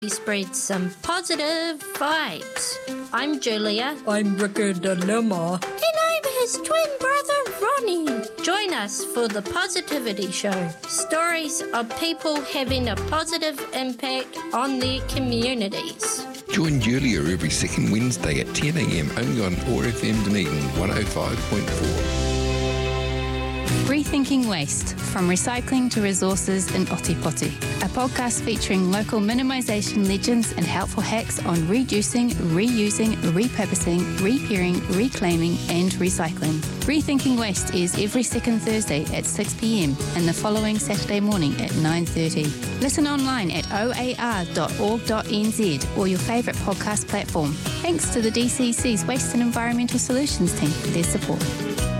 We spread some positive vibes. I'm Julia. I'm Ricky Dilemma. And I'm his twin brother, Ronnie. Join us for the Positivity Show. Stories of people having a positive impact on their communities. Join Julia every second Wednesday at 10 a.m. only on ORFM Dunedin 105.4. Rethinking Waste, from recycling to resources in Otipoti, a podcast featuring local minimisation legends and helpful hacks on reducing, reusing, repurposing, repairing, reclaiming and recycling. Rethinking Waste is every second Thursday at 6 p.m. and the following Saturday morning at 9:30. Listen online at oar.org.nz or your favourite podcast platform. Thanks to the DCC's Waste and Environmental Solutions team for their support.